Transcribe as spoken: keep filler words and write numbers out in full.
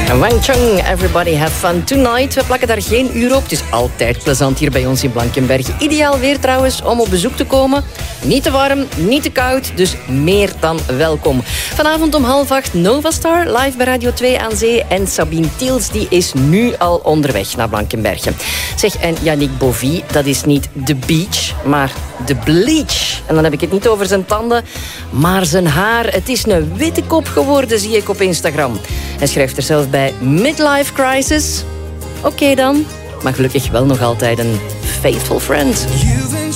Wang Chung, everybody have fun tonight. We plakken daar geen uur op. Het is altijd plezant hier bij ons in Blankenberg. Ideaal weer trouwens om op bezoek te komen. Niet te warm, niet te koud, dus meer dan welkom. Vanavond om half acht Novastar, live bij Radio twee aan Zee. En Sabine Tiels, die is nu al onderweg naar Blankenbergen. Zeg, en Yannick Bovie, dat is niet de beach, maar de bleach. En dan heb ik het niet over zijn tanden, maar zijn haar. Het is een witte kop geworden, zie ik op Instagram. Hij schrijft er zelf bij midlife crisis. Oké okay dan, maar gelukkig wel nog altijd een faithful friend.